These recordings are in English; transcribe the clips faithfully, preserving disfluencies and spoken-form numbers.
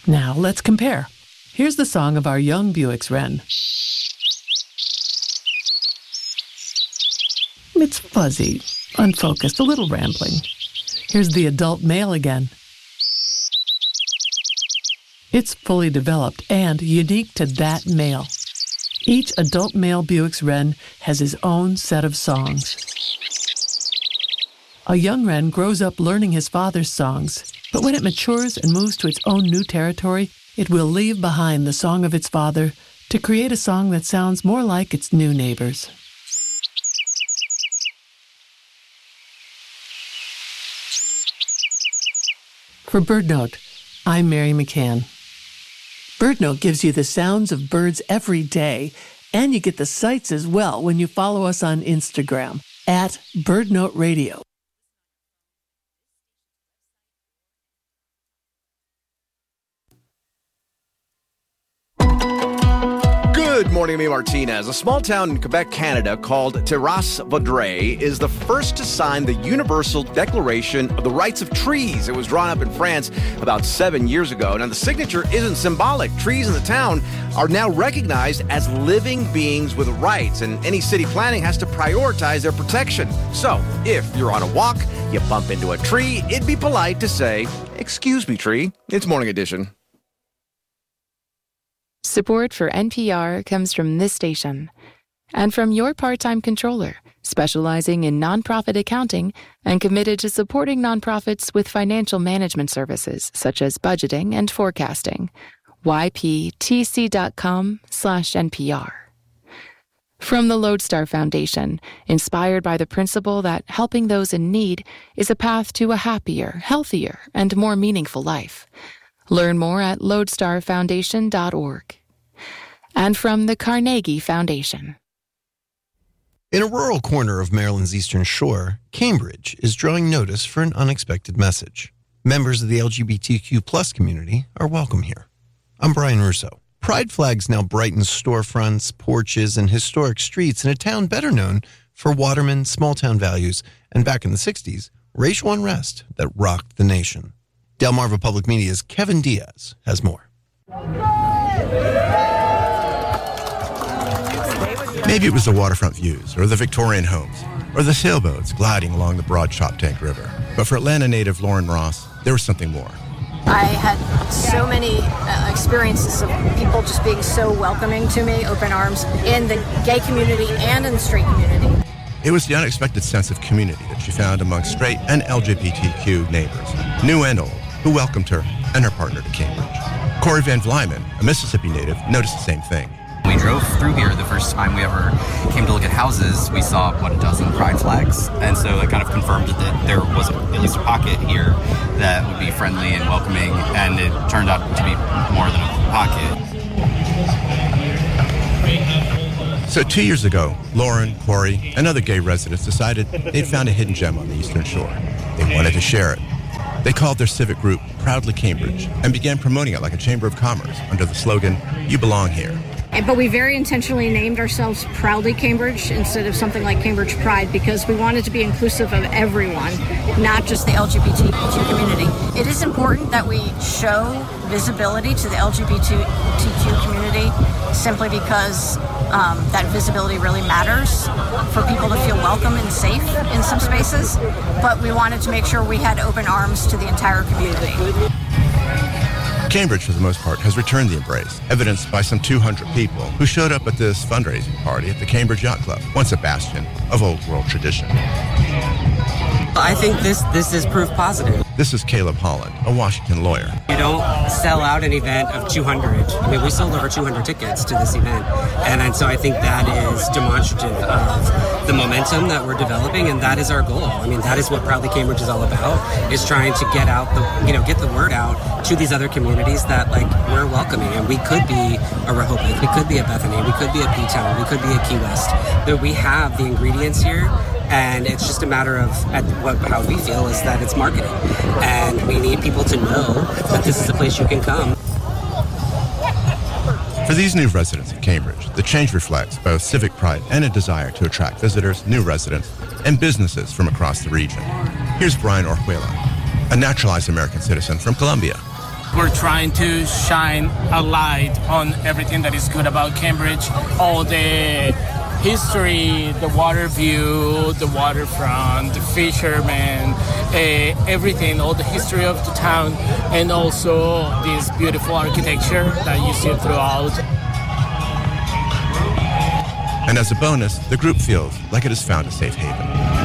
Now let's compare. Here's the song of our young Buick's wren. It's fuzzy, unfocused, a little rambling. Here's the adult male again. It's fully developed and unique to that male. Each adult male Buick's wren has his own set of songs. A young wren grows up learning his father's songs, but when it matures and moves to its own new territory, it will leave behind the song of its father to create a song that sounds more like its new neighbors. For BirdNote, I'm Mary McCann. BirdNote gives you the sounds of birds every day, and you get the sights as well when you follow us on Instagram at BirdNote Radio. Good morning, me Martinez. A small town in Quebec, Canada called Terrasse-Vaudreuil is the first to sign the Universal Declaration of the Rights of Trees. It was drawn up in France about seven years ago. Now, the signature isn't symbolic. Trees in the town are now recognized as living beings with rights, and any city planning has to prioritize their protection. So, if you're on a walk, you bump into a tree, it'd be polite to say, "Excuse me, tree." It's Morning Edition. Support for N P R comes from this station and from your part-time controller, specializing in nonprofit accounting and committed to supporting nonprofits with financial management services such as budgeting and forecasting. Y P T C dot com slash N P R. From the Lodestar Foundation, inspired by the principle that helping those in need is a path to a happier, healthier, and more meaningful life. Learn more at lodestar foundation dot org. And from the Carnegie Foundation. In a rural corner of Maryland's Eastern Shore, Cambridge is drawing notice for an unexpected message. Members of the L G B T Q plus community are welcome here. I'm Brian Russo. Pride flags now brighten storefronts, porches, and historic streets in a town better known for Waterman, small-town values, and back in the sixties, racial unrest that rocked the nation. Delmarva Public Media's Kevin Diaz has more. Maybe it was the waterfront views, or the Victorian homes, or the sailboats gliding along the broad Choptank River. But for Atlanta native Lauren Ross, there was something more. I had so many uh, experiences of people just being so welcoming to me, open arms, in the gay community and in the straight community. It was the unexpected sense of community that she found among straight and L G B T Q neighbors, new and old, who welcomed her and her partner to Cambridge. Corey Van Vlyman, a Mississippi native, noticed the same thing. We drove through here the first time we ever came to look at houses. We saw, what, a dozen pride flags. And so it kind of confirmed that there was at least a pocket here that would be friendly and welcoming. And it turned out to be more than a pocket. So two years ago, Lauren, Corey, and other gay residents decided they'd found a hidden gem on the Eastern Shore. They wanted to share it. They called their civic group Proudly Cambridge and began promoting it like a chamber of commerce under the slogan, "You belong here." But we very intentionally named ourselves Proudly Cambridge instead of something like Cambridge Pride because we wanted to be inclusive of everyone, not just the L G B T Q community. It is important that we show visibility to the L G B T Q community simply because um, that visibility really matters for people to feel welcome and safe in some spaces. But we wanted to make sure we had open arms to the entire community. Cambridge, for the most part, has returned the embrace, evidenced by some two hundred people who showed up at this fundraising party at the Cambridge Yacht Club, once a bastion of old world tradition. I think this this is proof positive. This is Caleb Holland, a Washington lawyer. You don't sell out an event of two hundred. I mean, we sold over two hundred tickets to this event. And, and so I think that is demonstrative of the momentum that we're developing, and that is our goal. I mean, that is what Proudly Cambridge is all about, is trying to get out the, you know, get the word out to these other communities that, like, we're welcoming. And we could be a Rehoboth, we could be a Bethany, we could be a P-Town, we could be a Key West. But we have the ingredients here. And it's just a matter of at what, how we feel is that it's marketing. And we need people to know that this is a place you can come. For these new residents of Cambridge, the change reflects both civic pride and a desire to attract visitors, new residents, and businesses from across the region. Here's Brian Orjuela, a naturalized American citizen from Colombia. we're trying to shine a light on everything that is good about Cambridge, all the history, the water view, the waterfront, the fishermen, uh, everything, all the history of the town, and also this beautiful architecture that you see throughout. And as a bonus, the group feels like it has found a safe haven.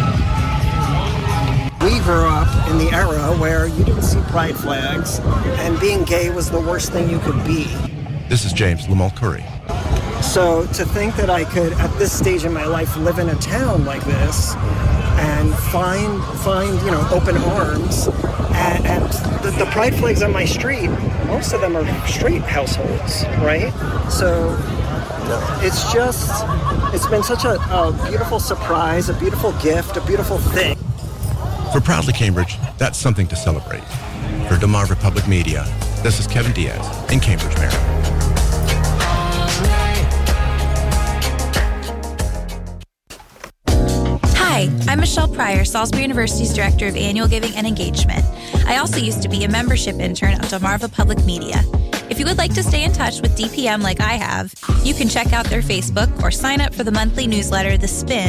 We grew up in the era where you didn't see pride flags, and being gay was the worst thing you could be. This is James Lamont Curry. So to think that I could, at this stage in my life, live in a town like this and find, find you know, open arms, and, and the, the pride flags on my street, most of them are straight households, right? So it's just, it's been such a, a beautiful surprise, a beautiful gift, a beautiful thing. For Proudly Cambridge, that's something to celebrate. For Delmarva Public Media, this is Kevin Diaz in Cambridge, Maryland. Hi, I'm Michelle Pryor, Salisbury University's Director of Annual Giving and Engagement. I also used to be a membership intern at Delmarva Public Media. If you would like to stay in touch with D P M like I have, you can check out their Facebook or sign up for the monthly newsletter, The Spin,